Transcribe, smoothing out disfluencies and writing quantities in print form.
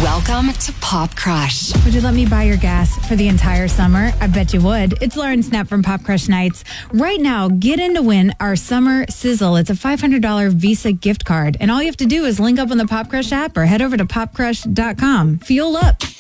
Welcome to Pop Crush. Would you let me buy your gas for the entire summer? I bet you would. It's Lauren Snap from Pop Crush Nights. Right now, get in to win our Summer Sizzle. It's a $500 Visa gift card. And all you have to do is link up on the Pop Crush app or head over to popcrush.com. Fuel up.